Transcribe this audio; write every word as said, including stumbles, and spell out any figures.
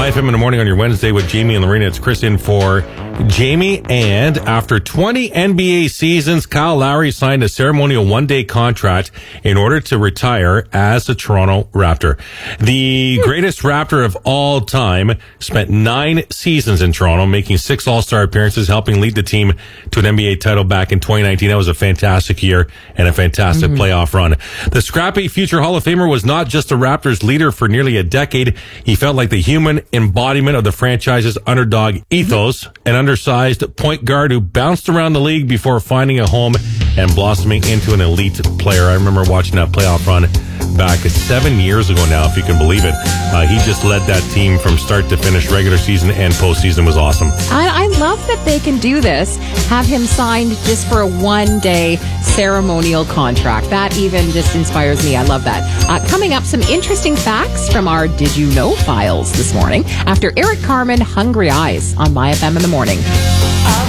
My F M in the morning on your Wednesday with Jamie and Lorena. It's Chris in for Jamie. And after twenty N B A seasons, Kyle Lowry signed a ceremonial one-day contract in order to retire as a Toronto Raptor. The greatest Raptor of all time spent nine seasons in Toronto, making six All-Star appearances, helping lead the team to an N B A title back in twenty nineteen. That was a fantastic year and a fantastic mm-hmm. playoff run. The scrappy future Hall of Famer was not just the Raptors' leader for nearly a decade. He felt like the human embodiment of the franchise's underdog ethos, an undersized point guard who bounced around the league before finding a home and blossoming into an elite player. I remember watching that playoff run back seven years ago now, if you can believe it. Uh, he just led that team from start to finish. Regular season and postseason was awesome. I, I love that they can do this, have him signed just for a one-day ceremonial contract. That even just inspires me. I love that. Uh, coming up, some interesting facts from our Did You Know files this morning after Eric Carmen, Hungry Eyes on My F M in the morning.